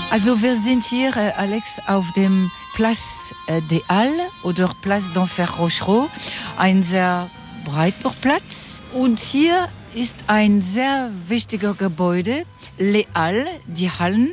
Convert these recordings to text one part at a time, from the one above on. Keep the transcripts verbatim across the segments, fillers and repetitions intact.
Also wir sind hier, äh, Alex, auf dem Place äh, des Halles oder Place d'Enfer Rochereau, ein sehr breiter Platz. Und hier ist ein sehr wichtiger Gebäude, Les Halles, die Hallen.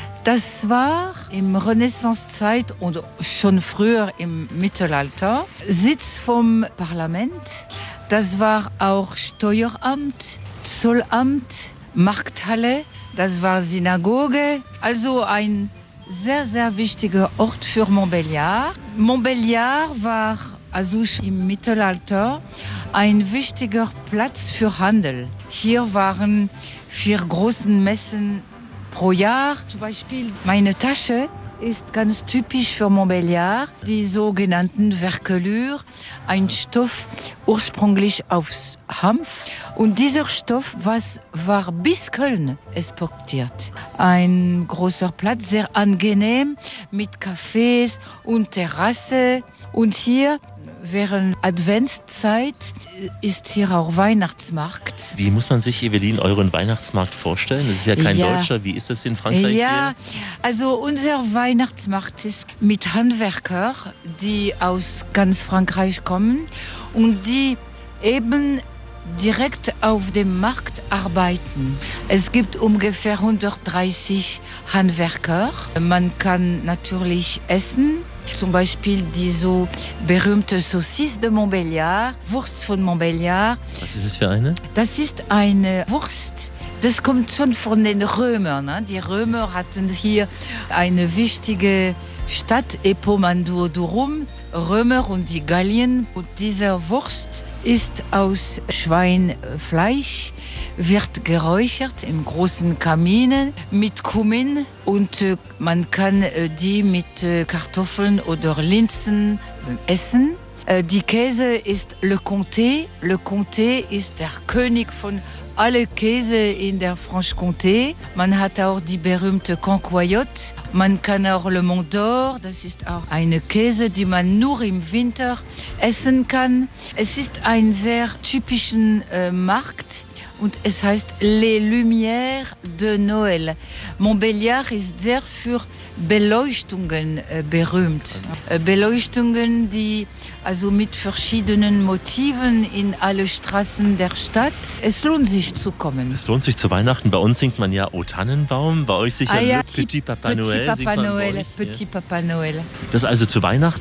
Das war im Renaissancezeit und schon früher im Mittelalter Sitz vom Parlament. Das war auch Steueramt, Zollamt, Markthalle, das war Synagoge. Also ein sehr, sehr wichtiger Ort für Montbéliard. Montbéliard war also im Mittelalter ein wichtiger Platz für Handel. Hier waren vier große Messen pro Jahr. Zum Beispiel meine Tasche ist ganz typisch für Montbéliard, die sogenannten Verkelure, ein Stoff ursprünglich aus Hanf. Und dieser Stoff was, war bis Köln exportiert. Ein großer Platz, sehr angenehm, mit Cafés und Terrasse. Und hier während Adventszeit ist hier auch Weihnachtsmarkt. Wie muss man sich, Evelyn, euren Weihnachtsmarkt vorstellen? Das ist ja kein ja. deutscher. Wie ist das in Frankreich? Ja, hier? also unser Weihnachtsmarkt ist mit Handwerkern, die aus ganz Frankreich kommen und die eben direkt auf dem Markt arbeiten. Es gibt ungefähr hundertdreißig Handwerker. Man kann natürlich essen. Zum Beispiel die so berühmte Saucisse de Montbéliard, Wurst von Montbéliard. Was ist das für eine? Das ist eine Wurst, das kommt schon von den Römern. Ne? Die Römer hatten hier eine wichtige Stadt, Epomanduorum, Römer und die Gallien. Und diese Wurst ist aus Schweinfleisch, wird geräuchert im großen Kamin mit Kumin und äh, man kann äh, die mit äh, Kartoffeln oder Linsen äh, essen. Äh, die Käse ist Le Comté. Le Comté ist der König von alle Käse in der Franche-Comté. Man hat auch die berühmte Cancoyote. Man kann auch Le Mont d'Or. Das ist auch eine Käse, die man nur im Winter essen kann. Es ist ein sehr typischer äh, Markt. Und es heißt Les Lumières de Noël. Montbéliard ist sehr für Beleuchtungen äh, berühmt. Äh, Beleuchtungen, die also mit verschiedenen Motiven in alle Straßen der Stadt. Es lohnt sich zu kommen. Es lohnt sich zu Weihnachten. Bei uns singt man ja O Tannenbaum. Bei euch sicher ah, ja, Le Petit Papa Petit Noël. Papa Noël, Petit Papa Noël. Das ist also zu Weihnachten.